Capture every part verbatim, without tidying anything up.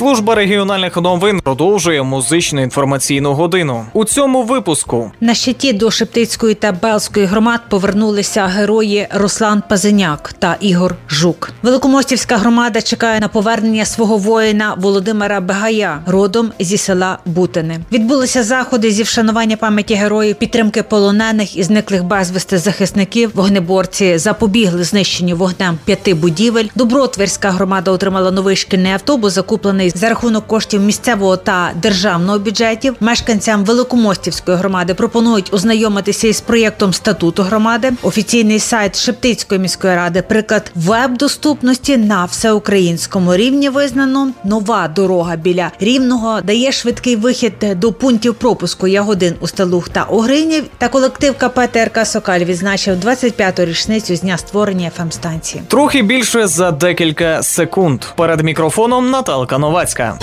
Служба регіональних новин продовжує музичну інформаційну годину. У цьому випуску на щиті до Шептицької та Белзької громад повернулися герої Руслан Пазиняк та Ігор Жук. Великомостівська громада чекає на повернення свого воїна Володимира Бегая, родом зі села Бутини. Відбулися заходи зі вшанування пам'яті героїв, підтримки полонених і зниклих безвісти захисників. Вогнеборці запобігли знищенню вогнем п'яти будівель. Добротвірська громада отримала новий шкільний автобус, закуплений за рахунок коштів місцевого та державного бюджетів. Мешканцям Великомостівської громади пропонують ознайомитися із проєктом статуту громади. Офіційний сайт Шептицької міської ради – приклад веб-доступності на всеукраїнському рівні визнано. Нова дорога біля Рівного дає швидкий вихід до пунктів пропуску Ягодин, Усталух та Огринів. Та колектив ка пе те ер ка «Сокаль» відзначив двадцять п'яту річницю з дня створення еф ем-станції. Трохи більше за декілька секунд. Перед мікрофоном Наталка Новацька.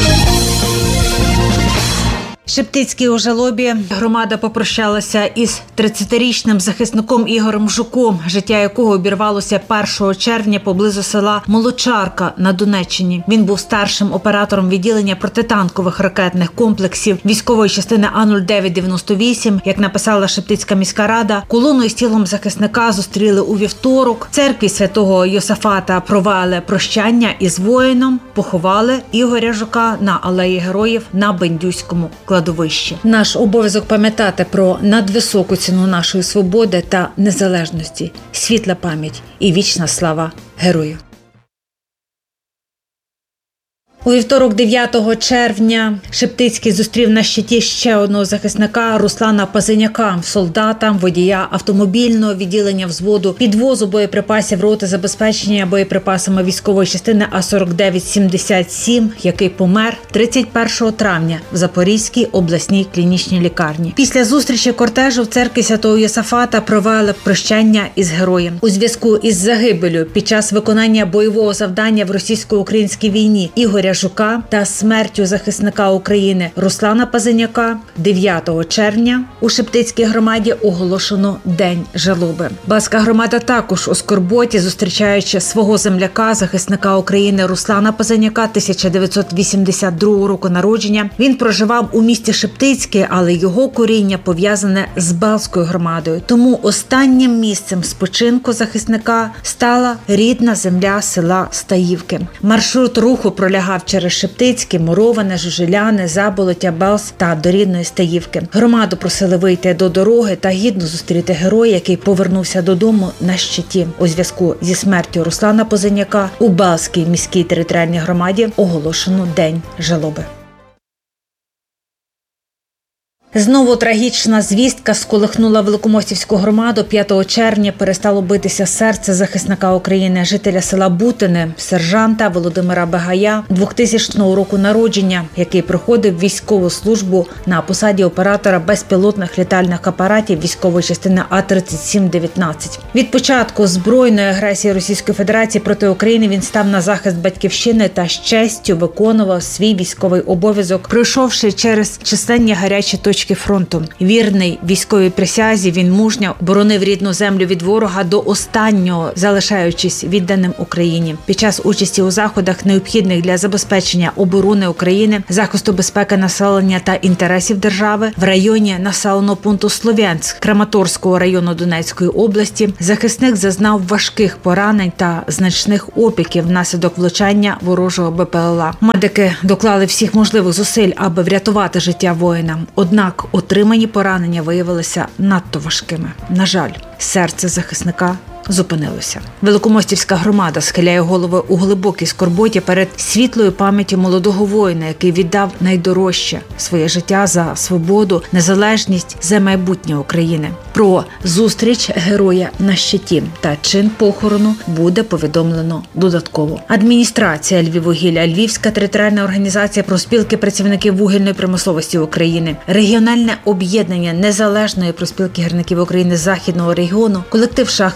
Шептицькій у жалобі громада попрощалася із тридцятирічним захисником Ігорем Жуком, життя якого обірвалося першого червня поблизу села Молочарка на Донеччині. Він був старшим оператором відділення протитанкових ракетних комплексів військової частини А нуль дев'ять дев'яносто вісім. Як написала Шептицька міська рада, колону із тілом захисника зустріли у вівторок. В церкві святого Йосафата провели прощання із воїном, поховали Ігоря Жука на алеї Героїв на Бендюському кладовищі. Наш обов'язок пам'ятати про надвисоку ціну нашої свободи та незалежності, світла пам'ять і вічна слава герою. У вівторок дев'ятого червня Шептицький зустрів на щиті ще одного захисника Руслана Пазиняка, солдата, водія автомобільного відділення взводу підвозу боєприпасів роти забезпечення боєприпасами військової частини А сорок дев'ять сімдесят сім, який помер тридцять першого травня в Запорізькій обласній клінічній лікарні. Після зустрічі кортежу в церкві святого Йосафата провели прощання із героєм. У зв'язку із загибеллю під час виконання бойового завдання в російсько-українській війні Ігоря Жука та смертю захисника України Руслана Пазиняка дев'ятого червня у Шептицькій громаді оголошено День жалоби. Белзька громада також у скорботі, зустрічаючи свого земляка, захисника України Руслана Пазиняка тисяча дев'ятсот вісімдесят другого року народження. Він проживав у місті Шептицьке, але його коріння пов'язане з Белзькою громадою. Тому останнім місцем спочинку захисника стала рідна земля села Стаївки. Маршрут руху пролягав через Шептицьке, Муроване, Жужеляне, Заболоття, Белз та до рідної Стаївки. Громаду просили вийти до дороги та гідно зустріти героя, який повернувся додому на щиті. У зв'язку зі смертю Руслана Пазиняка у Белзькій міській територіальній громаді оголошено День жалоби. Знову трагічна звістка сколихнула Великомостівську громаду. п'ятого червня перестало битися серце захисника України, жителя села Бутини, сержанта Володимира Бегая, двохтисячного року народження, який проходив військову службу на посаді оператора безпілотних літальних апаратів військової частини А тридцять сім дев'ятнадцять. Від початку збройної агресії Російської Федерації проти України він став на захист батьківщини та з честю виконував свій військовий обов'язок, пройшовши через численні гарячі точки фронту. Вірний військовій присязі, він мужньо боронив рідну землю від ворога до останнього, залишаючись відданим Україні. Під час участі у заходах, необхідних для забезпечення оборони України, захисту безпеки населення та інтересів держави, в районі населеного пункту Слов'янськ Краматорського району Донецької області, захисник зазнав важких поранень та значних опіків внаслідок влучання ворожого Бе Пе Ел А. Медики доклали всіх можливих зусиль, аби врятувати життя воїна. Однак отримані поранення виявилися надто важкими. На жаль, серце захисника зупинилося. Великомостівська громада схиляє голови у глибокій скорботі перед світлою пам'яттю молодого воїна, який віддав найдорожче – своє життя за свободу, незалежність, за майбутнє України. Про зустріч героя на щиті та чин похорону буде повідомлено додатково. Адміністрація Львіввугілля, Львівська територіальна організація профспілки працівників вугільної промисловості України, регіональне об'єднання Незалежної профспілки гірників України Західного регіону, колектив шахти «Лісо»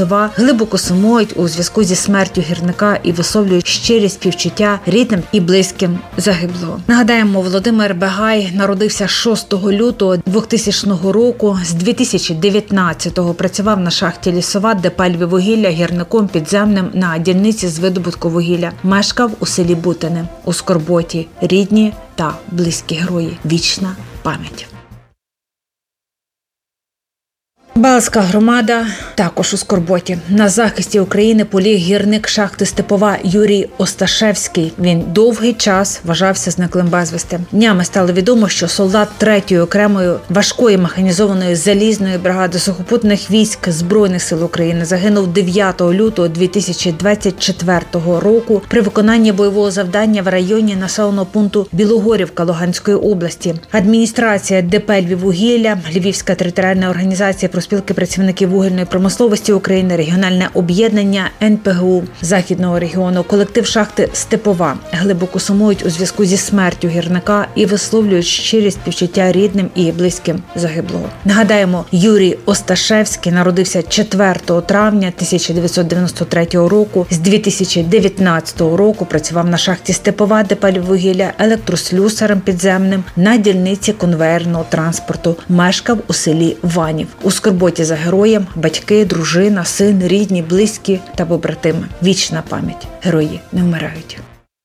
Лісова глибоко сумують у зв'язку зі смертю гірника і висловлюють щирі співчуття рідним і близьким загиблого. Нагадаємо, Володимир Бегай народився шостого лютого двохтисячного року. З дві тисячі дев'ятнадцятого працював на шахті Лісова, де палює вугілля гірником підземним на дільниці з видобутку вугілля. Мешкав у селі Бутине. У скорботі рідні та близькі герої. Вічна пам'ять. Балська громада також у скорботі. На захисті України поліг гірник шахти Степова Юрій Осташевський. Він довгий час вважався зниклим безвісти. Днями стало відомо, що солдат третьої окремої важкої механізованої залізної бригади сухопутних військ Збройних сил України загинув дев'ятого лютого дві тисячі двадцять четвертого року при виконанні бойового завдання в районі населеного пункту Білогорівка Луганської області. Адміністрація ДП «Львіввугілля», Львівська територіальна організація Профспілки працівників вугільної промисловості України, регіональне об'єднання ен пе ге у Західного регіону, колектив шахти Степова глибоко сумують у зв'язку зі смертю гірника і висловлюють щирі співчуття рідним і близьким загиблого. Нагадаємо, Юрій Осташевський народився четвертого травня тисяча дев'ятсот дев'яносто третього року. З дві тисячі дев'ятнадцятого року працював на шахті Степова ДП «Львіввугілля» електрослюсарем підземним на дільниці конвеєрного транспорту. Мешкав у селі Ванів. У скорботі за героєм батьки, дружина, син, рідні, близькі та побратими. Вічна пам'ять. Герої не вмирають.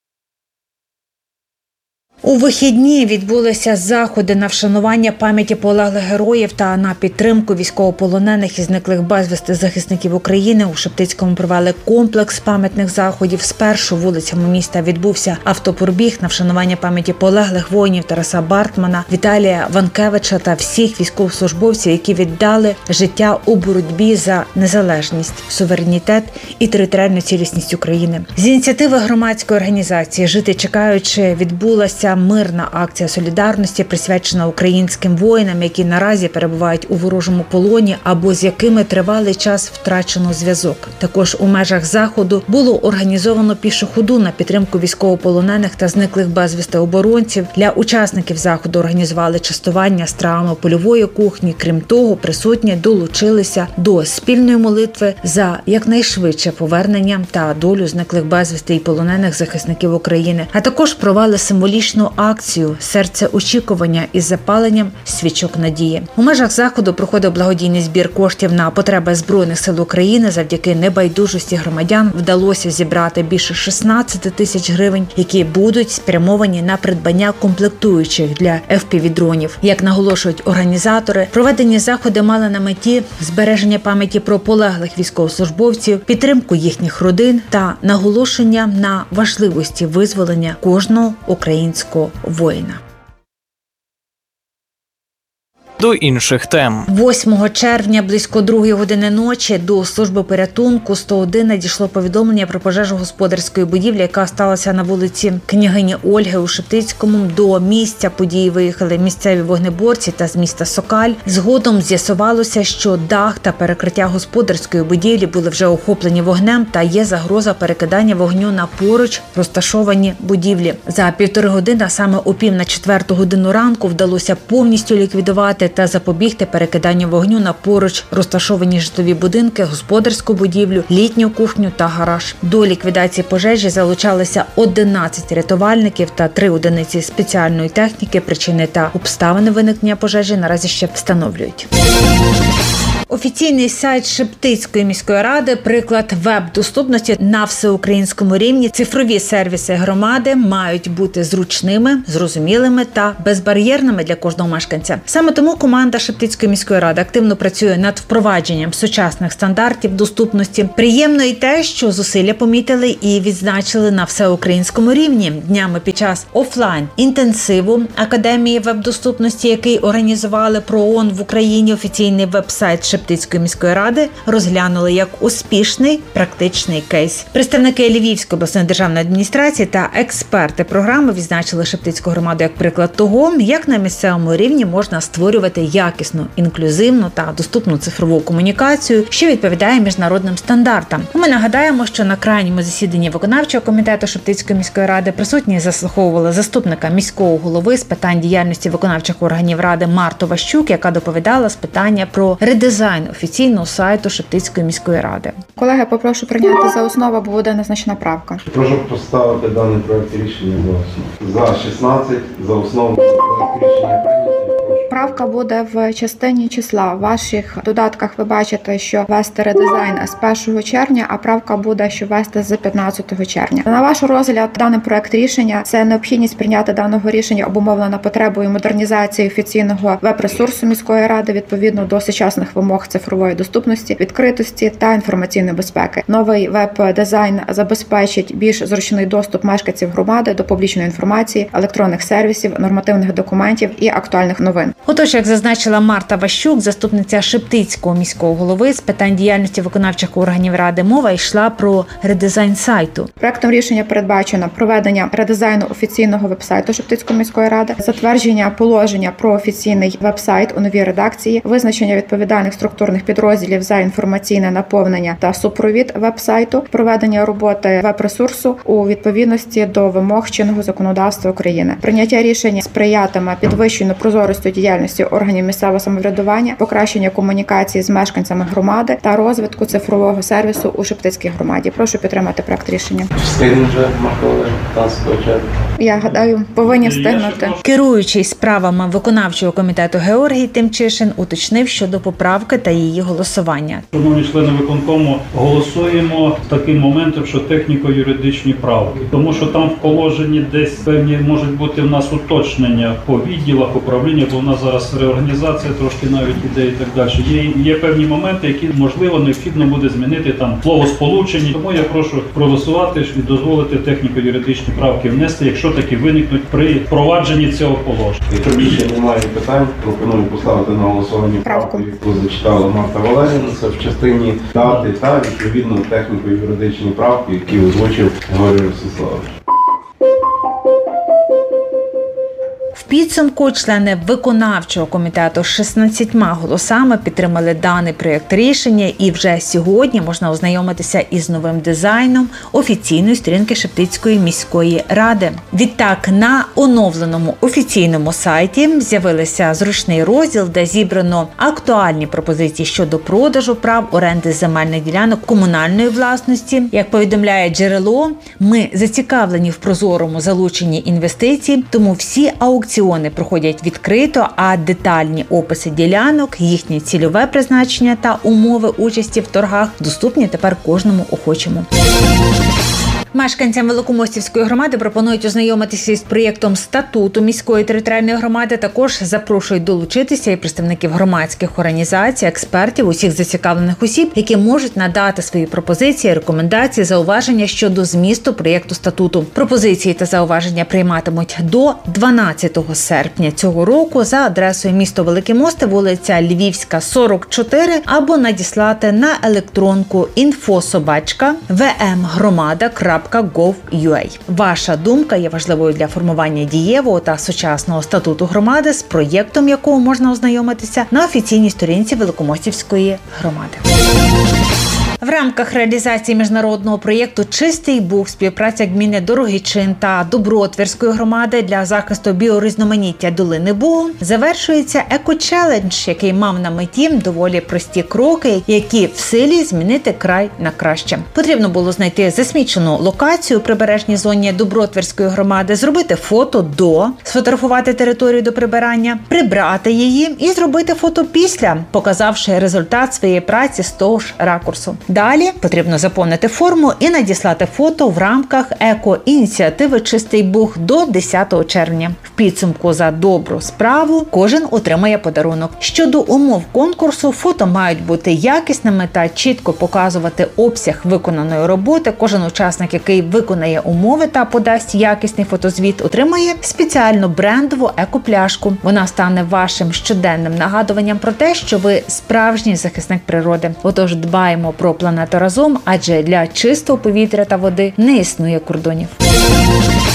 У вихідні відбулися заходи на вшанування пам'яті полеглих героїв та на підтримку військовополонених і зниклих безвісти захисників України. У Шептицькому провели комплекс пам'ятних заходів. Спершу вулицями міста відбувся автопробіг на вшанування пам'яті полеглих воїнів Тараса Бартмана, Віталія Ванкевича та всіх військовослужбовців, які віддали життя у боротьбі за незалежність, суверенітет і територіальну цілісність України. З ініціативи громадської організації «Жити чекаючи» відбулася мирна акція солідарності, присвячена українським воїнам, які наразі перебувають у ворожому полоні або з якими тривалий час втрачено зв'язок. Також у межах заходу було організовано пішу ходу на підтримку військовополонених та зниклих безвісти оборонців. Для учасників заходу організували частування стравами польової кухні. Крім того, присутні долучилися до спільної молитви за якнайшвидше повернення та долю зниклих безвісти і полонених захисників України, а також провели символічну акцію «Серце очікування» із запаленням свічок надії. У межах заходу проходив благодійний збір коштів на потреби Збройних сил України. Завдяки небайдужості громадян вдалося зібрати більше шістнадцять тисяч гривень, які будуть спрямовані на придбання комплектуючих для еф пі ві-дронів. Як наголошують організатори, проведені заходи мали на меті збереження пам'яті про полеглих військовослужбовців, підтримку їхніх родин та наголошення на важливості визволення кожного українського воїна. До інших тем. восьмого червня близько другої години ночі до служби порятунку сто один надійшло повідомлення про пожежу господарської будівлі, яка сталася на вулиці княгині Ольги у Шептицькому. До місця події виїхали місцеві вогнеборці та з міста Сокаль. Згодом з'ясувалося, що дах та перекриття господарської будівлі були вже охоплені вогнем та є загроза перекидання вогню на поруч розташовані будівлі. За півтори години, а саме о пів на четверту годину ранку, вдалося повністю ліквідувати та запобігти перекиданню вогню на поруч розташовані житлові будинки, господарську будівлю, літню кухню та гараж. До ліквідації пожежі залучалися одинадцять рятувальників та три одиниці спеціальної техніки. Причини та обставини виникнення пожежі наразі ще встановлюють. Офіційний сайт Шептицької міської ради – приклад веб-доступності на всеукраїнському рівні. Цифрові сервіси громади мають бути зручними, зрозумілими та безбар'єрними для кожного мешканця. Саме тому команда Шептицької міської ради активно працює над впровадженням сучасних стандартів доступності. Приємно і те, що зусилля помітили і відзначили на всеукраїнському рівні. Днями під час офлайн-інтенсиву Академії веб-доступності, який організували ПРООН в Україні, офіційний веб-сайт Шептицької міської ради розглянули як успішний практичний кейс. Представники Львівської обласної державної адміністрації та експерти програми відзначили Шептицьку громаду як приклад того, як на місцевому рівні можна створювати якісну, інклюзивну та доступну цифрову комунікацію, що відповідає міжнародним стандартам. Ми нагадаємо, що на крайньому засіданні виконавчого комітету Шептицької міської ради присутні заслуховували заступника міського голови з питань діяльності виконавчих органів ради Марту Ващук, яка доповідала з питання про редизайн редизайн офіційного сайту Шептицької міської ради. Колеги, попрошу прийняти за основу, бо буде незначна правка. Прошу поставити даний проект рішення за основу. За шістнадцять, за основу проект рішення прийнятий. Правка буде в частині числа. В ваших додатках ви бачите, що вести редизайн з першого червня, а правка буде, що вести з п'ятнадцятого червня. На ваш розгляд даний проект рішення – це необхідність прийняти даного рішення обумовлена потребою модернізації офіційного веб-ресурсу міської ради відповідно до сучасних вимог цифрової доступності, відкритості та інформаційної безпеки. Новий веб-дизайн забезпечить більш зручний доступ мешканців громади до публічної інформації, електронних сервісів, нормативних документів і актуальних новин. Отож, як зазначила Марта Ващук, заступниця Шептицького міського голови з питань діяльності виконавчих органів ради, мова йшла про редизайн сайту. Проектом рішення передбачено проведення редизайну офіційного веб-сайту Шептицької міської ради, затвердження положення про офіційний веб-сайт у новій редакції, визначення відповідальних структурних підрозділів за інформаційне наповнення та супровід веб-сайту, проведення роботи веб-ресурсу у відповідності до вимог чинного законодавства України. Прийняття рішення сприятиме підвищенню прозорості діяльності органів місцевого самоврядування, покращення комунікації з мешканцями громади та розвитку цифрового сервісу у Шептицькій громаді. Прошу підтримати проект рішення. Встигнемо вже, Микола, п'ятнадцятого червня. Я гадаю, повинні встигнути. Керуючий справами виконавчого комітету Георгій Тимчишин уточнив щодо поправки та її голосування. Шановні члени виконкому, голосуємо з таким моментом, що техніко-юридичні правки. Тому що там в положенні десь певні можуть бути в нас уточнення по відділах, управління, бо в нас зараз реорганізація трошки навіть іде і так далі. Є, є певні моменти, які, можливо, необхідно буде змінити там словосполучення. Тому я прошу проголосувати і дозволити техніко-юридичні правки внести, якщо таки виникнуть при впровадженні цього положення. Якщо більше немає питань, пропоную поставити на голосування правку, яку зачитала Марта Валеріївна. Це в частині дати та відповідно техніко-юридичні правки, які озвучив Георгій Ростиславович. В підсумку члени виконавчого комітету з шістнадцятьма голосами підтримали даний проєкт рішення, і вже сьогодні можна ознайомитися із новим дизайном офіційної сторінки Шептицької міської ради. Відтак, на оновленому офіційному сайті з'явився зручний розділ, де зібрано актуальні пропозиції щодо продажу прав оренди земельних ділянок комунальної власності. Як повідомляє джерело, ми зацікавлені в прозорому залученні інвестицій, тому всі аукціони Аукціони проходять відкрито, а детальні описи ділянок, їхнє цільове призначення та умови участі в торгах доступні тепер кожному охочому. Мешканцям Великомостівської громади пропонують ознайомитися із проєктом статуту міської територіальної громади. Також запрошують долучитися і представників громадських організацій, експертів, усіх зацікавлених осіб, які можуть надати свої пропозиції, рекомендації, зауваження щодо змісту проєкту статуту. Пропозиції та зауваження прийматимуть до дванадцятого серпня цього року за адресою місто Велике Мосте, вулиця Львівська, сорок чотири, або надіслати на електронку інфо собачка ве ем громада крапка гов крапка ю а. Ваша думка є важливою для формування дієвого та сучасного статуту громади, з проєктом якого можна ознайомитися на офіційній сторінці Великомостівської громади. В рамках реалізації міжнародного проєкту «Чистий Буг» співпраця гміни Дорогичин та Добротвірської громади для захисту біорізноманіття долини Бугу завершується еко-челендж, який мав на меті доволі прості кроки, які в силі змінити край на краще. Потрібно було знайти засмічену локацію у прибережній зоні Добротвірської громади, зробити фото до, сфотографувати територію до прибирання, прибрати її і зробити фото після, показавши результат своєї праці з того ж ракурсу. Далі потрібно заповнити форму і надіслати фото в рамках еко-ініціативи «Чистий Буг» до десятого червня. В підсумку за добру справу кожен отримає подарунок. Щодо умов конкурсу, фото мають бути якісними та чітко показувати обсяг виконаної роботи. Кожен учасник, який виконає умови та подасть якісний фотозвіт, отримає спеціальну брендову еко-пляшку. Вона стане вашим щоденним нагадуванням про те, що ви справжній захисник природи. Отож, дбаємо про планету разом, адже для чистого повітря та води не існує кордонів.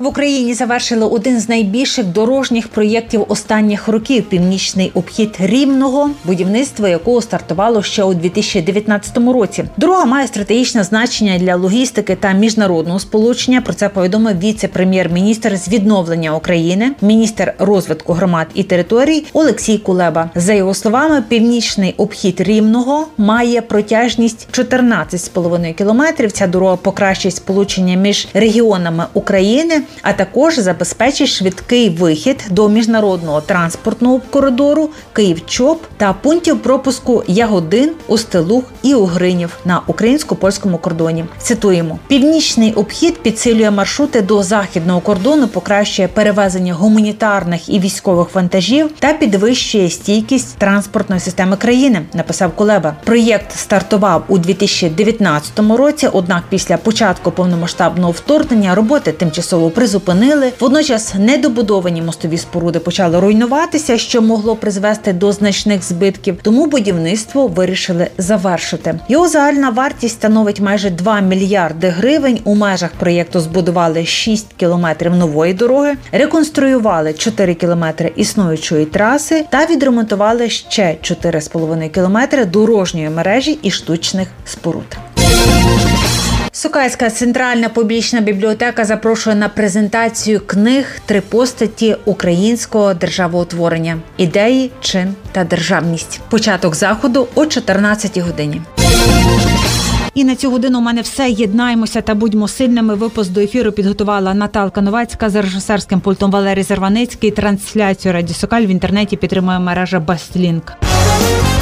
В Україні завершили один з найбільших дорожніх проєктів останніх років – північний обхід Рівного, будівництво якого стартувало ще у дві тисячі дев'ятнадцятому році. Дорога має стратегічне значення для логістики та міжнародного сполучення. Про це повідомив віце-прем'єр-міністр з відновлення України, міністр розвитку громад і територій Олексій Кулеба. За його словами, північний обхід Рівного має протяжність чотирнадцять з половиною кілометрів. Ця дорога покращить сполучення між регіонами України, а також забезпечить швидкий вихід до міжнародного транспортного коридору Київ-Чоп та пунктів пропуску Ягодин, Устилуг і Угринів на українсько-польському кордоні. Цитуємо: «Північний обхід підсилює маршрути до західного кордону, покращує перевезення гуманітарних і військових вантажів та підвищує стійкість транспортної системи країни», написав Кулеба. Проєкт стартував у дві тисячі дев'ятнадцятому році, однак після початку повномасштабного вторгнення роботи тимчасово призупинили. Водночас недобудовані мостові споруди почали руйнуватися, що могло призвести до значних збитків, тому будівництво вирішили завершити. Його загальна вартість становить майже два мільярди гривень. У межах проєкту збудували шість кілометрів нової дороги, реконструювали чотири кілометри існуючої траси та відремонтували ще чотири з половиною кілометри дорожньої мережі і штучних споруд. Сокальська центральна публічна бібліотека запрошує на презентацію книг «Три постаті українського державоутворення. Ідеї, чин та державність». Початок заходу о чотирнадцятій годині. І на цю годину у мене все. Єднаємося та будьмо сильними. Випуск до ефіру підготувала Наталка Новацька, за режисерським пультом Валерій Зарваницький. Трансляцію Радіо Сокаль в інтернеті підтримує мережа Бастлінк.